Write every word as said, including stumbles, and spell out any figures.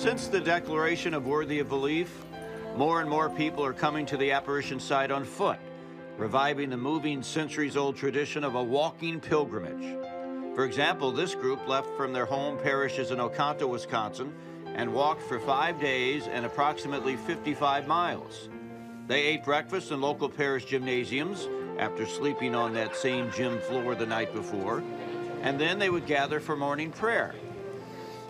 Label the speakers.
Speaker 1: Since the declaration of Worthy of Belief, more and more people are coming to the apparition site on foot, reviving the moving centuries-old tradition of a walking pilgrimage. For example, this group left from their home parishes in Oconto, Wisconsin, and walked for five days and approximately fifty-five miles. They ate breakfast in local parish gymnasiums after sleeping on that same gym floor the night before, and then they would gather for morning prayer.